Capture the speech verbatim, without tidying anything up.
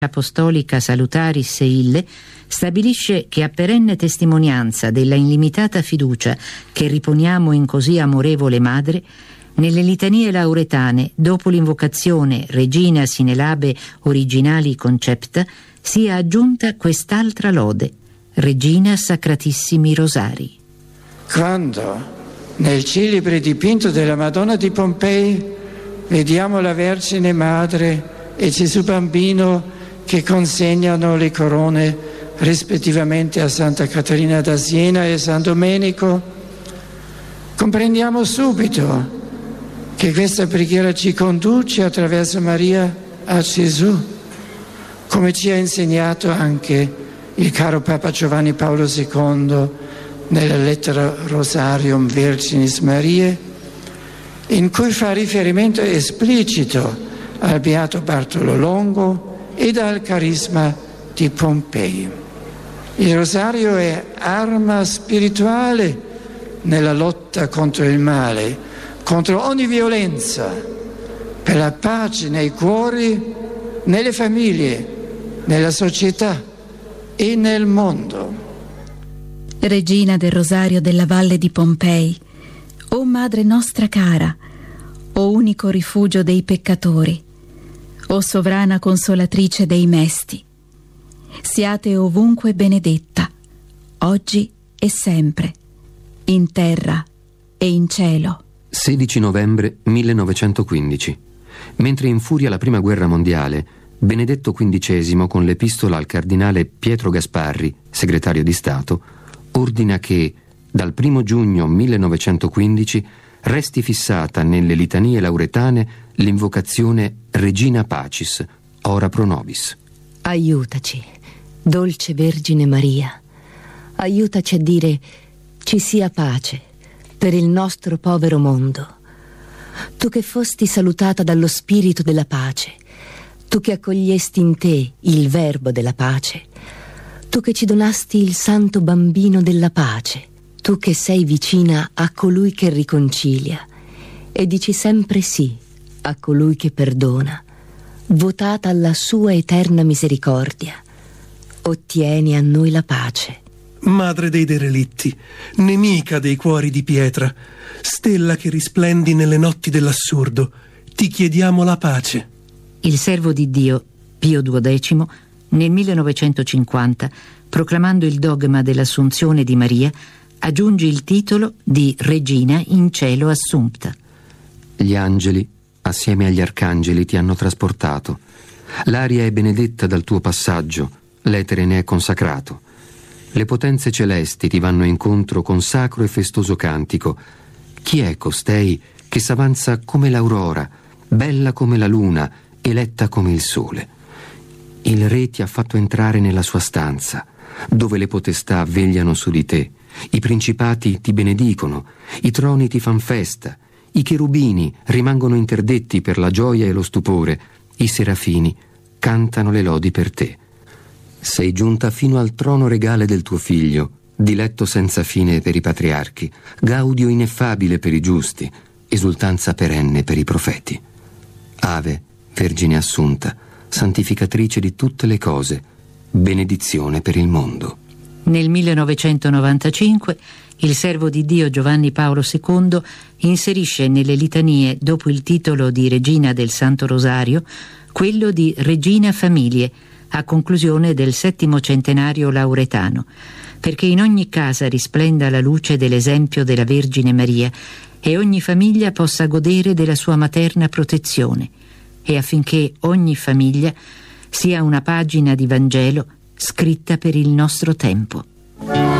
Apostolica Salutaris Ille stabilisce che a perenne testimonianza della illimitata fiducia che riponiamo in così amorevole Madre, nelle litanie lauretane, dopo l'invocazione Regina sine labe originali concepta, sia aggiunta quest'altra lode: Regina Sacratissimi Rosari. Quando nel celebre dipinto della Madonna di Pompei vediamo la Vergine Madre e Gesù Bambino che consegnano le corone rispettivamente a Santa Caterina da Siena e San Domenico, comprendiamo subito che questa preghiera ci conduce attraverso Maria a Gesù, come ci ha insegnato anche il caro Papa Giovanni Paolo secondo nella lettera Rosarium Virginis Mariae, in cui fa riferimento esplicito al Beato Bartolo Longo ed al carisma di Pompei. Il rosario è arma spirituale nella lotta contro il male, contro ogni violenza, per la pace nei cuori, nelle famiglie, nella società e nel mondo. Regina del Rosario della Valle di Pompei, o Madre nostra cara, o unico rifugio dei peccatori, o sovrana consolatrice dei mesti, siate ovunque benedetta, oggi e sempre, in terra e in cielo. sedici novembre millenovecentoquindici. Mentre infuria la prima guerra mondiale, Benedetto quindicesimo, con l'epistola al cardinale Pietro Gasparri, segretario di Stato, ordina che dal primo giugno millenovecentoquindici resti fissata nelle litanie lauretane l'invocazione Regina Pacis, ora pro nobis. Aiutaci, dolce Vergine Maria, aiutaci a dire ci sia pace per il nostro povero mondo. Tu che fosti salutata dallo Spirito della pace, tu che accogliesti in te il Verbo della pace, tu che ci donasti il Santo Bambino della pace, tu che sei vicina a colui che riconcilia e dici sempre sì a colui che perdona, votata alla sua eterna misericordia, ottieni a noi la pace. Madre dei derelitti, nemica dei cuori di pietra, stella che risplendi nelle notti dell'assurdo, ti chiediamo la pace. Il servo di Dio, Pio duodecimo, nel millenovecentocinquanta, proclamando il dogma dell'Assunzione di Maria, aggiunge il titolo di Regina in cielo assumpta. Gli angeli, assieme agli arcangeli, ti hanno trasportato. L'aria è benedetta dal tuo passaggio, l'etere ne è consacrato. Le potenze celesti ti vanno incontro con sacro e festoso cantico. Chi è costei che s'avanza come l'aurora, bella come la luna, eletta come il sole? Il Re ti ha fatto entrare nella sua stanza, dove le potestà vegliano su di te. I principati ti benedicono, i troni ti fan festa, i cherubini rimangono interdetti per la gioia e lo stupore, i serafini cantano le lodi per te. Sei giunta fino al trono regale del tuo figlio, diletto senza fine per i patriarchi, gaudio ineffabile per i giusti, esultanza perenne per i profeti. Ave, Vergine Assunta, santificatrice di tutte le cose, benedizione per il mondo. Nel millenovecentonovantacinque il servo di Dio Giovanni Paolo secondo inserisce nelle litanie, dopo il titolo di Regina del Santo Rosario, quello di Regina Familie, a conclusione del settimo centenario lauretano, perché in ogni casa risplenda la luce dell'esempio della Vergine Maria e ogni famiglia possa godere della sua materna protezione, e affinché ogni famiglia sia una pagina di Vangelo scritta per il nostro tempo.